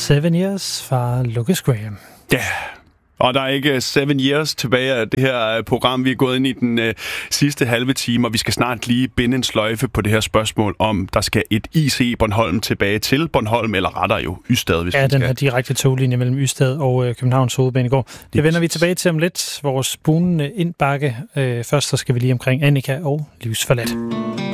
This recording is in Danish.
7 Years fra Lucas Graham. Ja, og der er ikke 7 years tilbage af det her program. Vi er gået ind i den sidste halve time, og vi skal snart lige binde en sløjfe på det her spørgsmål, om der skal et IC Bornholm tilbage til Bornholm, eller rettere jo Ystad, hvis ja, den her direkte toglinje mellem Ystad og Københavns Hovedbanegård. Det vender vi tilbage til om lidt. Vores bunende indbakke. Først så skal vi lige omkring Annika og Livsforladt.